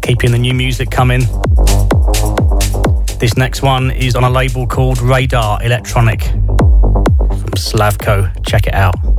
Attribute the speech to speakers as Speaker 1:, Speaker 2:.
Speaker 1: keeping the new music coming. This next one is on a label called Radar Electronic from Slavko. Check it out.